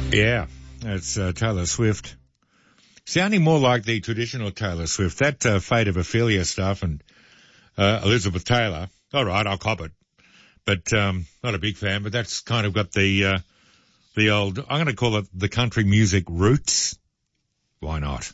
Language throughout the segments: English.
Yeah, that's Taylor Swift. Sounding more like the traditional Taylor Swift. That Fate of Ophelia stuff and Elizabeth Taylor. All right, I'll cop it. But not a big fan, but that's kind of got the old, I'm going to call it the country music roots. Why not?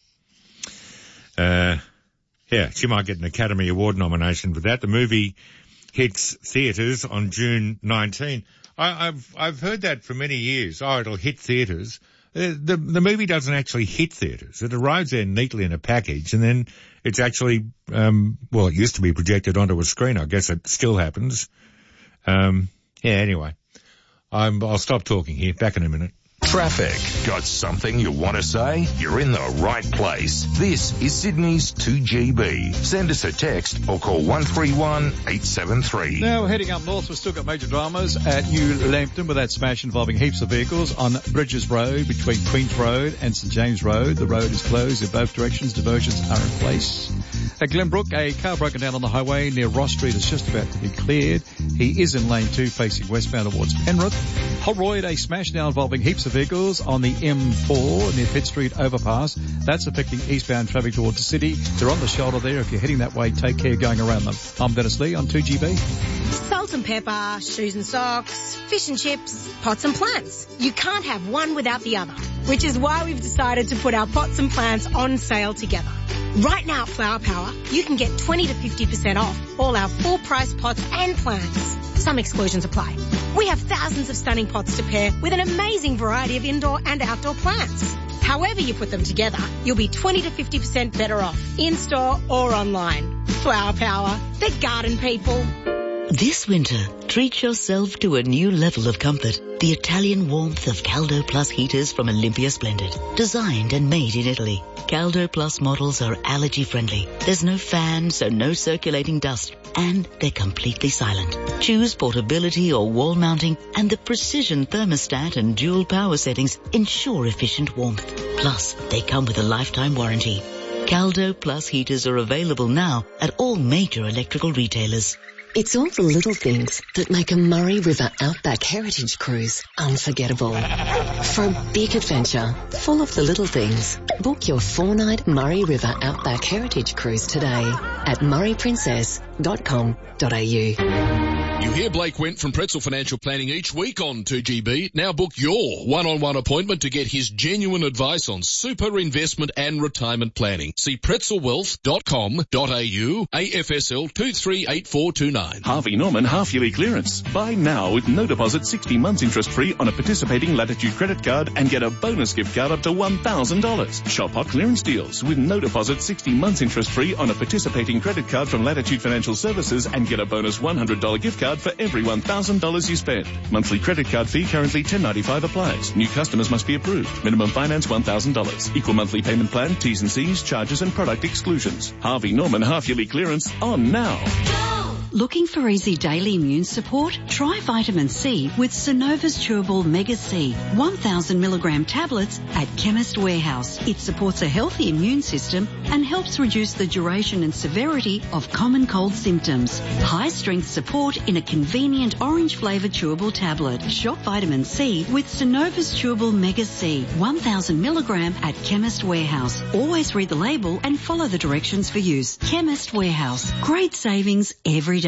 Yeah, she might get an Academy Award nomination for that. The movie hits theatres on June 19. I've heard that for many years. Oh, it'll hit theatres. The movie doesn't actually hit theatres. It arrives there neatly in a package, and then it's actually, it used to be projected onto a screen. I guess it still happens. Anyway. I'll stop talking here. Back in a minute. Traffic. Got something you want to say? You're in the right place. This is Sydney's 2GB. Send us a text or call 131 873. Now, heading up north, we've still got major dramas at New Lambton with that smash involving heaps of vehicles on Bridges Road between Queens Road and St James Road. The road is closed in both directions. Diversions are in place. At Glenbrook, a car broken down on the highway near Ross Street is just about to be cleared. He is in lane 2 facing westbound towards Penrith. Holroyd, a smash now involving heaps of vehicles on the M4 near Pitt Street overpass. That's affecting eastbound traffic towards the city. They're on the shoulder there. If you're heading that way, take care going around them. I'm Dennis Lee on 2GB. Salt and pepper, shoes and socks, fish and chips, pots and plants. You can't have one without the other, which is why we've decided to put our pots and plants on sale together. Right now at Flower Power, you can get 20 to 50% off all our full price pots and plants. Some exclusions apply. We have thousands of stunning pots to pair with an amazing variety of indoor and outdoor plants. However you put them together, you'll be 20 to 50% better off, in-store or online. Flower Power, the garden people. This winter, treat yourself to a new level of comfort. The Italian warmth of Caldo Plus heaters from Olympia Splendid. Designed and made in Italy. Caldo Plus models are allergy friendly. There's no fan, so no circulating dust. And they're completely silent. Choose portability or wall mounting, and the precision thermostat and dual power settings ensure efficient warmth. Plus, they come with a lifetime warranty. Caldo Plus heaters are available now at all major electrical retailers. It's all the little things that make a Murray River Outback Heritage Cruise unforgettable. For a big adventure full of the little things, book your 4-night Murray River Outback Heritage Cruise today at murrayprincess.com.au. You hear Blake Went from Pretzel Financial Planning each week on 2GB. Now book your one-on-one appointment to get his genuine advice on super investment and retirement planning. See pretzelwealth.com.au, AFSL 238429. Harvey Norman half-yearly clearance. Buy now with no deposit, 60 months interest-free on a participating Latitude credit card and get a bonus gift card up to $1,000. Shop hot clearance deals with no deposit, 60 months interest-free on a participating credit card from Latitude Financial Services and get a bonus $100 gift card for every $1,000 you spend. Monthly credit card fee currently $10.95 applies. New customers must be approved. Minimum finance $1,000. Equal monthly payment plan, T's and C's, charges and product exclusions. Harvey Norman half-yearly clearance on now. Looking for easy daily immune support? Try vitamin C with Synova's Chewable Mega C 1,000 milligram tablets at Chemist Warehouse. It supports a healthy immune system and helps reduce the duration and severity of common cold symptoms. High strength support in a convenient orange flavoured chewable tablet. Shop vitamin C with Synova's Chewable Mega C 1,000 milligram at Chemist Warehouse. Always read the label and follow the directions for use. Chemist Warehouse. Great savings every day.